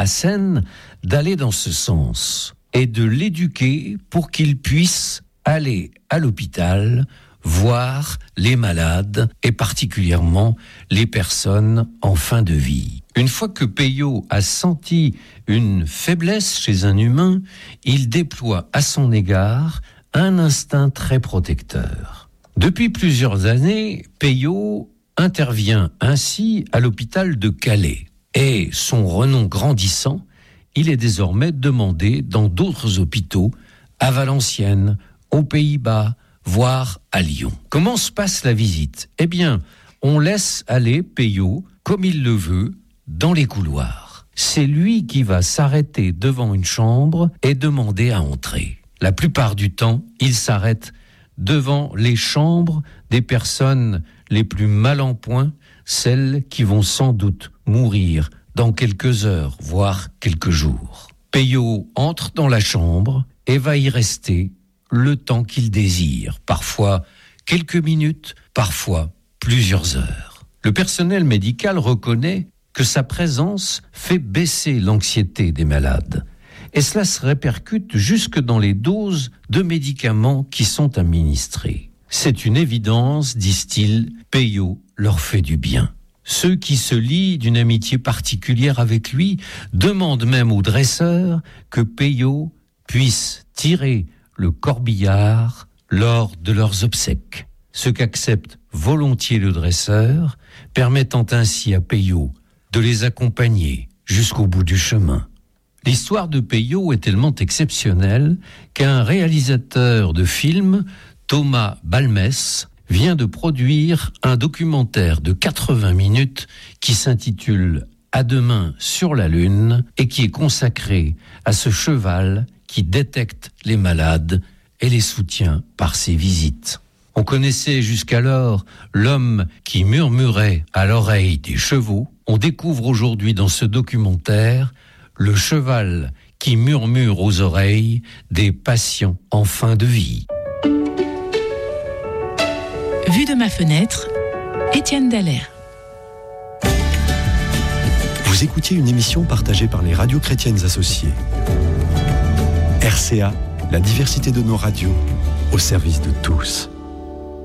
à Seine d'aller dans ce sens et de l'éduquer pour qu'il puisse aller à l'hôpital voir les malades et particulièrement les personnes en fin de vie. Une fois que Peyo a senti une faiblesse chez un humain, il déploie à son égard un instinct très protecteur. Depuis plusieurs années, Peyo intervient ainsi à l'hôpital de Calais. Et son renom grandissant, il est désormais demandé dans d'autres hôpitaux, à Valenciennes, aux Pays-Bas, voire à Lyon. Comment se passe la visite ? Eh bien, on laisse aller Peyo, comme il le veut, dans les couloirs. C'est lui qui va s'arrêter devant une chambre et demander à entrer. La plupart du temps, il s'arrête devant les chambres des personnes les plus mal en point, celles qui vont sans doute mourir dans quelques heures, voire quelques jours. Peyo entre dans la chambre et va y rester le temps qu'il désire, parfois quelques minutes, parfois plusieurs heures. Le personnel médical reconnaît que sa présence fait baisser l'anxiété des malades. Et cela se répercute jusque dans les doses de médicaments qui sont administrés. C'est une évidence, disent-ils, Peyo leur fait du bien. Ceux qui se lient d'une amitié particulière avec lui demandent même au dresseur que Peyo puisse tirer le corbillard lors de leurs obsèques. Ce qu'accepte volontiers le dresseur, permettant ainsi à Peyo de les accompagner jusqu'au bout du chemin. L'histoire de Peyo est tellement exceptionnelle qu'un réalisateur de films, Thomas Balmès, vient de produire un documentaire de 80 minutes qui s'intitule « À demain sur la Lune » et qui est consacré à ce cheval qui détecte les malades et les soutient par ses visites. On connaissait jusqu'alors l'homme qui murmurait à l'oreille des chevaux. On découvre aujourd'hui dans ce documentaire le cheval qui murmure aux oreilles des patients en fin de vie. Vue de ma fenêtre, Étienne Dallaire. Vous écoutiez une émission partagée par les radios chrétiennes associées. RCA, la diversité de nos radios, au service de tous.